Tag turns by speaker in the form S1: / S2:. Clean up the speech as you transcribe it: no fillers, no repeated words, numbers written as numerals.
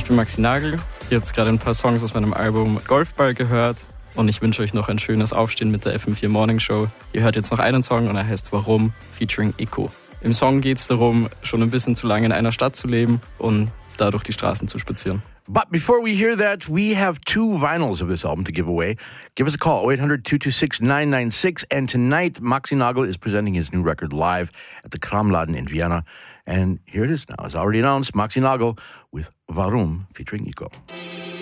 S1: ich bin Maxi Nagel. Ihr habt gerade ein paar Songs aus meinem Album Golfball gehört und ich wünsche euch noch ein schönes Aufstehen mit der FM4 Morning Show. Ihr hört jetzt noch einen Song und er heißt Warum, featuring Echo. Im Song geht es darum, schon ein bisschen zu lange in einer Stadt zu leben und da durch die Straßen zu spazieren.
S2: But before we hear that, we have 2 vinyls of this album to give away. Give us a call, 0800-226-996. And tonight, Maxi Nagel is presenting his new record live at the Kramladen in Vienna. And here it is now. As already announced, Maxi Nagel with Warum featuring Echo.